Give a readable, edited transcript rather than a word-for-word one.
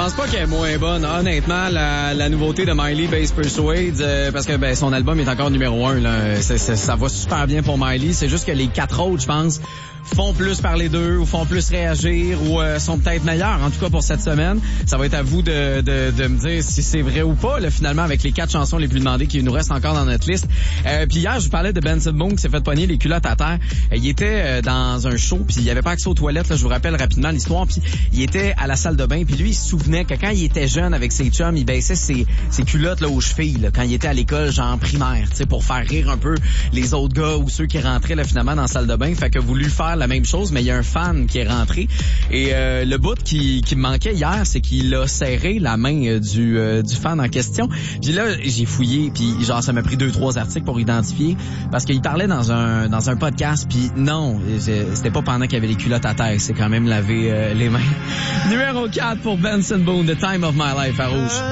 pense pas qu'elle est moins bonne. Honnêtement, la nouveauté de Miley, Base Persuade, parce que son album est encore numéro 1. Là. Ça va super bien pour Miley. C'est juste que les 4 autres, je pense, font plus parler d'eux ou font plus réagir ou sont peut-être meilleurs. En tout cas, pour cette semaine, ça va être à vous de me dire si c'est vrai ou pas, là, finalement, avec les 4 chansons les plus demandées qui nous restent encore dans notre liste. Puis hier, je vous parlais de Benson Boone qui s'est fait pogner les culottes à terre. Il était dans un show, puis il avait pas accès aux toilettes. Là, je vous rappelle rapidement l'histoire. Puis il était à la salle de bain, puis lui, il se souvenait que quand il était jeune avec ses chums, il baissait ses culottes là aux chevilles là, quand il était à l'école, genre primaire, tu sais, pour faire rire un peu les autres gars ou ceux qui rentraient là finalement dans la salle de bain. Fait que voulu faire la même chose, mais il y a un fan qui est rentré et le bout qui me manquait hier, c'est qu'il a serré la main du fan en question. Puis là, j'ai fouillé, puis genre ça m'a pris 2-3 articles pour identifier parce qu'il parlait dans un podcast, puis non, c'était pas pendant qu'il avait les culottes à terre, c'est quand même lavé les mains. Numéro 4 pour Benson Boone, The Time of My Life à Rouge.